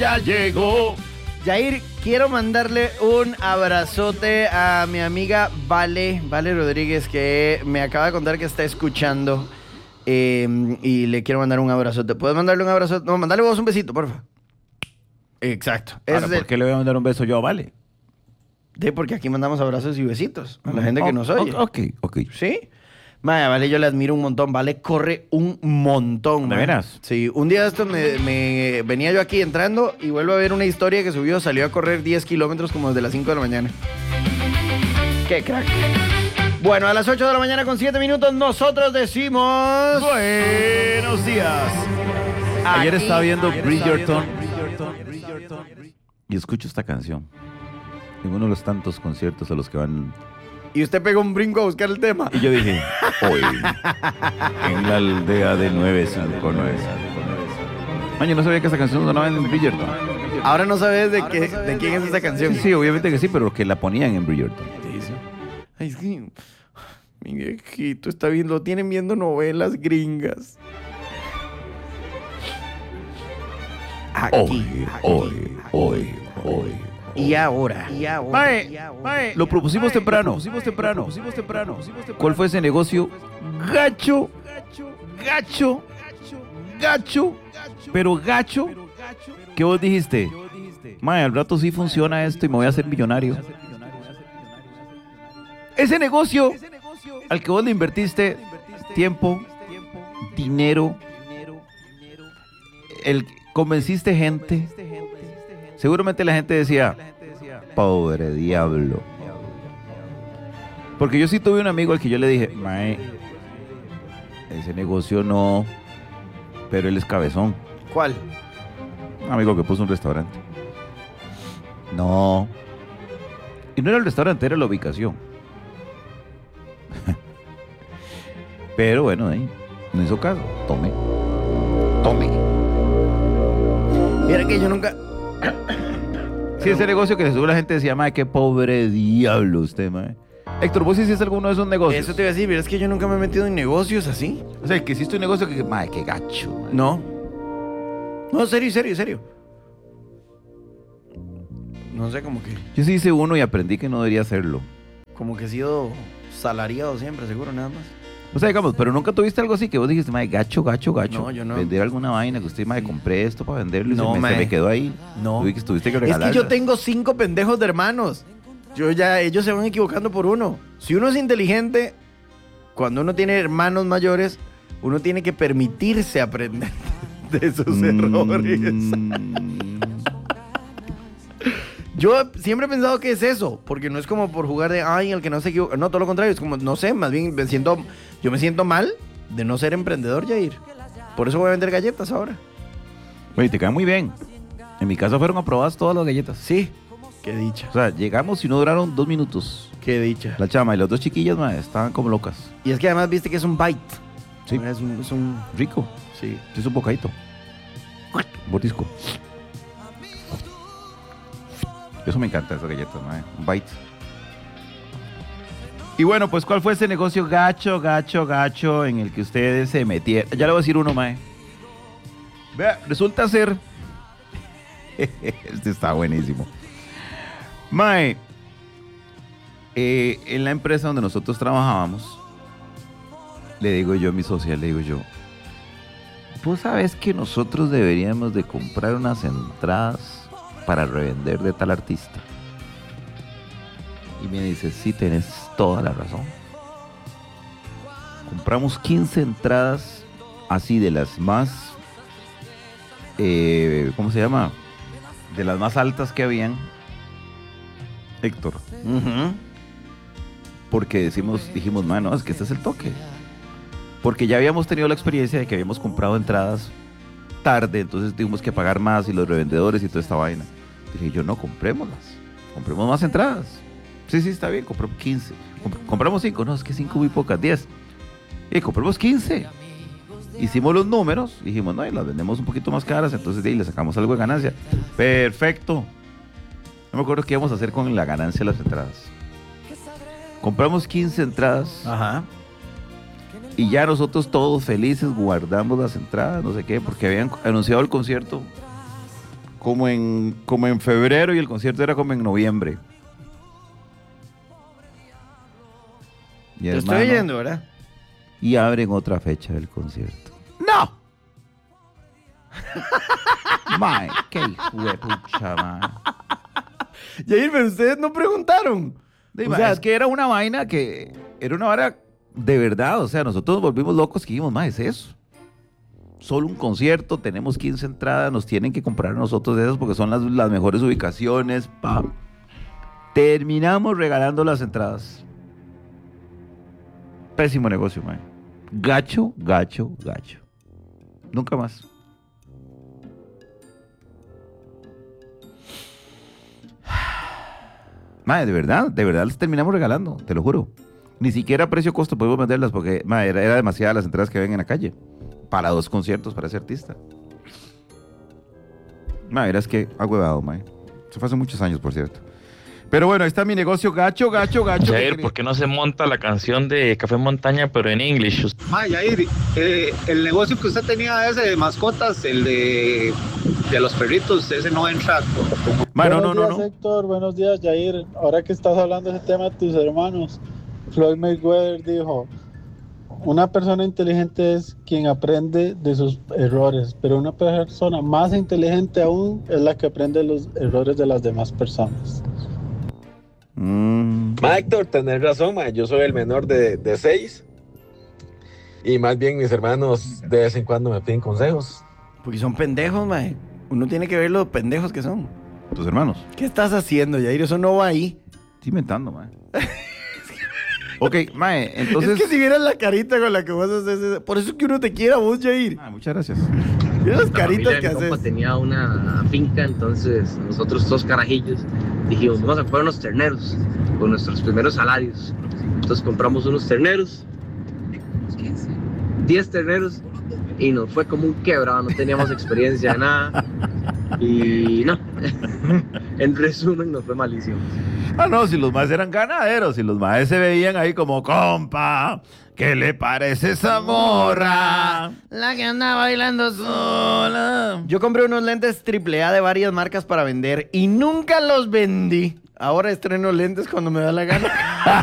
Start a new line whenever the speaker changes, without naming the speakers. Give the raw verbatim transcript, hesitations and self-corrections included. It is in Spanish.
ya llegó.
Jair, quiero mandarle un abrazote a mi amiga Vale, Vale Rodríguez, que me acaba de contar que está escuchando. Eh, y le quiero mandar un abrazote. ¿Puedes mandarle un abrazote? No, mandarle vos un besito, porfa. Exacto.
Ahora,
Es de-
¿por qué le voy a mandar un beso yo a Vale?
de porque aquí mandamos abrazos y besitos a la gente que
Oh,
nos oye.
Ok, ok.
¿Sí? Vaya, Vale, yo le admiro un montón. Vale corre un montón.
¿De
man.
veras?
Sí, un día de estos me, me- venía yo aquí entrando y vuelvo a ver una historia que subió. Salió a correr diez kilómetros como desde las cinco de la mañana. ¡Qué crack! Bueno, a las ocho de la mañana con siete minutos nosotros decimos...
Buenos días. Ayer
Aquí-
estaba viendo
ayer
Bridgerton y escucho esta canción. En uno de los tantos conciertos a los que van.
Y usted pegó un brinco a buscar el tema.
Y yo dije, hoy, en la aldea de nueve cinco nueve. Oye, no sabía que esa canción sonaba en Bridgerton.
Ahora no sabes de, qué, de quién es esa canción.
Sí, sí, obviamente que sí, pero que la ponían en Bridgerton.
Ay, es que mi viejito está viendo, tienen viendo novelas gringas. Aquí,
Hoy,
aquí,
hoy, hoy, hoy.
Y ahora, y ahora,
Mae,
y ahora.
mae, lo propusimos temprano. Lo propusimos temprano. temprano. ¿Cuál fue ese negocio? Gacho, gacho, gacho, pero gacho, que vos dijiste, mae, al rato sí funciona esto y me voy a hacer millonario. Ese negocio al que vos le invertiste tiempo, dinero, el convenciste gente. Seguramente la gente decía, pobre diablo. Porque yo sí tuve un amigo al que yo le dije, mae, ese negocio no, pero él es cabezón.
¿Cuál?
Un amigo que puso un restaurante. No. Y no era el restaurante, era la ubicación. Pero bueno, ahí no hizo caso. Tome. Tome.
Mira que yo nunca...
Sí, ese negocio que seguro la gente decía, mae, qué pobre diablo usted, mae. Héctor, ¿vos hiciste alguno de esos negocios?
Eso te iba a decir, pero es que yo nunca me he metido en negocios así.
O sea, que hiciste un negocio que, mae, qué gacho, mae.
No. No, serio, serio, serio. No sé, como que...
Yo sí hice uno y aprendí que no debería hacerlo.
Como que he sido salariado siempre, seguro, nada más.
O sea, digamos, pero nunca tuviste algo así que vos dijiste, mae, gacho, gacho, gacho.
No, yo no.
Vender alguna vaina que usted, mae, compré esto para venderlo y
No,
se, me,
mae.
se me quedó ahí.
No.
Tuve que, tuviste que
Es
regalarla.
que yo tengo cinco pendejos de hermanos. Yo ya, ellos se van equivocando por uno. Si uno es inteligente, cuando uno tiene hermanos mayores, uno tiene que permitirse aprender de sus errores.
Mm.
Yo siempre he pensado que es eso, porque no es como por jugar de, ay, el que no se equivoca. No, todo lo contrario, es como, no sé, más bien me siento, yo me siento mal de no ser emprendedor, Jair. Por eso voy a vender galletas ahora.
Oye, te quedan muy bien. En mi casa fueron aprobadas todas las galletas.
Sí, qué dicha,
O sea, llegamos y no duraron dos minutos.
qué dicha.
La chama y las dos chiquillas, mae, estaban como locas.
Y es que además viste que es un bite.
Sí.
Es un, es un
Rico.
sí.
Es un bocadito. Bordisco. Eso me encanta, esas galletas, mae. Un bite. Y bueno, pues, ¿cuál fue ese negocio gacho, gacho, gacho en el que ustedes se metieron? Ya le voy a decir uno, mae. Vea, resulta ser... Este está buenísimo. Mae, eh, en la empresa donde nosotros trabajábamos, le digo yo a mi socia, le digo yo, ¿vos sabes que nosotros deberíamos de comprar unas entradas para revender de tal artista? Y me dice, sí, tenés toda la razón. Compramos quince entradas así de las más, eh, ¿cómo se llama? De las más altas que habían, Héctor.
Ujú.
Porque decimos, dijimos, mano, es que este es el toque. Porque ya habíamos tenido la experiencia de que habíamos comprado entradas tarde, entonces tuvimos que pagar más y los revendedores y toda esta vaina. Dije yo, no, comprémoslas. Compremos más entradas. Sí, sí, está bien, compramos quince. Comp- compramos cinco, no, es que cinco muy pocas, diez. Y compramos quince. Hicimos los números, dijimos, no, y las vendemos un poquito más caras, entonces de ahí le sacamos algo de ganancia. Perfecto. No me acuerdo qué íbamos a hacer con la ganancia de las entradas. Compramos quince entradas.
Ajá.
Y ya nosotros todos felices guardamos las entradas, no sé qué, porque habían anunciado el concierto como en, como en febrero y el concierto era como en noviembre. Y
Te estoy
hermano,
oyendo, ¿verdad?
Y abren otra fecha del concierto. ¡No! Mae, qué hijo de pucha, mae.
Jair, pero ustedes no preguntaron.
Sí,
O
mae,
sea,
es que era una vaina que... Era una vara de verdad. O sea, nosotros nos volvimos locos que dijimos, mae, es eso. Solo un concierto, tenemos quince entradas, nos tienen que comprar nosotros de esas porque son las, las mejores ubicaciones. Pa. Terminamos regalando las entradas. Pésimo negocio, mae. Gacho, gacho, gacho. Nunca más. Mae, de verdad, de verdad las terminamos regalando, te lo juro. Ni siquiera a precio costo podemos venderlas porque mae, era, era demasiadas las entradas que ven en la calle. Para dos conciertos para ese artista. Mae, verás que agüevado, mae. Eso fue hace muchos años, por cierto. Pero bueno, ahí está mi negocio gacho, gacho, gacho.
Jair, ¿por qué no se monta la canción de Café Montaña pero en English?
Ma, Jair, eh, el negocio que usted tenía ese de mascotas, el de, de los perritos, ese no entra. Como...
Mae, no, no,
buenos
no,
días,
no.
Héctor, buenos días, Jair. Ahora que estás hablando de ese tema de tus hermanos, Floyd Mayweather dijo, una persona inteligente es quien aprende de sus errores, pero una persona más inteligente aún es la que aprende los errores de las demás personas.
Mm.
Ma, Héctor, tenés razón, ma. Yo soy el menor de, de seis. Y más bien mis hermanos de vez en cuando me piden consejos.
Porque son pendejos, mae. Uno tiene que ver los pendejos que son.
Tus hermanos.
¿Qué estás haciendo, Jair? Eso no va ahí.
Estoy inventando, mae. Ok, mae, entonces...
Es que si vieras la carita con la que vos haces... Por eso es que uno te quiere a vos, Jair.
Ah, muchas gracias.
Mira las
La
caritas
familia
que
de mi compa
haces.
tenía una finca, entonces nosotros dos carajillos dijimos, vamos a comprar unos terneros con nuestros primeros salarios. Entonces compramos unos terneros, diez terneros, y nos fue como un quebrado, no teníamos experiencia de nada. Y no, en resumen nos fue malísimo.
Ah, no, si los maes eran ganaderos, si los maes se veían ahí como, compa, ¿qué le parece esa morra?
La que anda bailando sola. Yo compré unos lentes triple A de varias marcas para vender y nunca los vendí. Ahora estreno lentes cuando me da la gana.